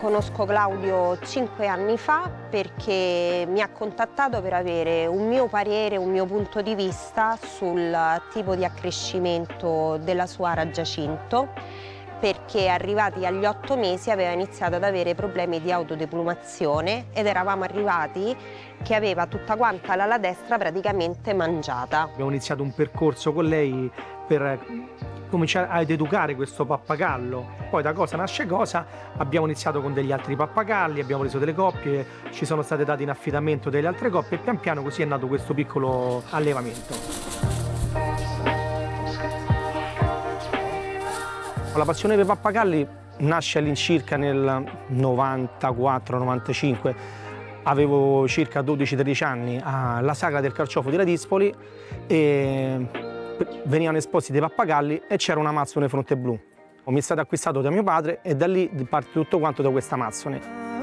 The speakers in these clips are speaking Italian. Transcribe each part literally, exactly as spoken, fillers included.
Conosco Claudio cinque anni fa perché mi ha contattato per avere un mio parere, un mio punto di vista sul tipo di accrescimento della sua ara Giacinto, perché arrivati agli otto mesi aveva iniziato ad avere problemi di autodeplumazione ed eravamo arrivati che aveva tutta quanta l'ala destra praticamente mangiata. Abbiamo iniziato un percorso con lei per cominciare ad educare questo pappagallo. Poi da cosa nasce cosa, abbiamo iniziato con degli altri pappagalli, abbiamo preso delle coppie, ci sono state date in affidamento delle altre coppie e pian piano così è nato questo piccolo allevamento. La passione per i pappagalli nasce all'incirca nel novantaquattro novantacinque. Avevo circa dodici tredici anni alla Sagra del Carciofo di Ladispoli e venivano esposti dei pappagalli e c'era una mazzone fronte blu. Mi è stato acquistato da mio padre e da lì parte tutto quanto da questa mazzone.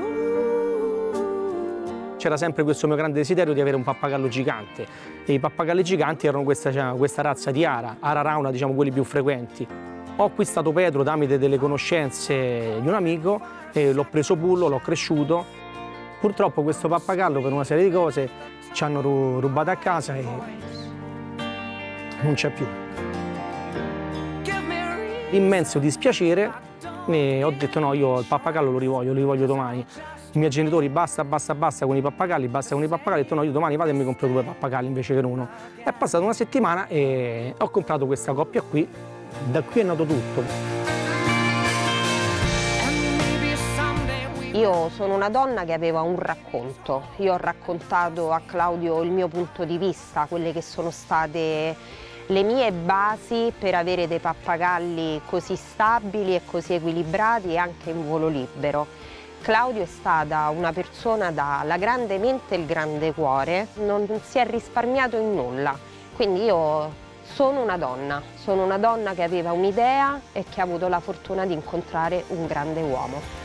C'era sempre questo mio grande desiderio di avere un pappagallo gigante e i pappagalli giganti erano questa, cioè, questa razza di ara, ara rauna, diciamo quelli più frequenti. Ho acquistato Pedro tramite delle conoscenze di un amico e l'ho preso pullo, l'ho cresciuto. Purtroppo questo pappagallo per una serie di cose ci hanno rubato a casa e non c'è più. Immenso dispiacere e ho detto no, io il pappagallo lo rivoglio, lo rivoglio domani. I miei genitori basta, basta, basta con i pappagalli, basta con i pappagalli, ho detto no, io domani vado e mi compro due pappagalli invece che uno. È passata una settimana e ho comprato questa coppia qui, da qui è nato tutto. Io sono una donna che aveva un racconto, io ho raccontato a Claudio il mio punto di vista, quelle che sono state le mie basi per avere dei pappagalli così stabili e così equilibrati e anche in volo libero. Claudio è stata una persona dalla grande mente e il grande cuore, non si è risparmiato in nulla, quindi io sono una donna, sono una donna che aveva un'idea e che ha avuto la fortuna di incontrare un grande uomo.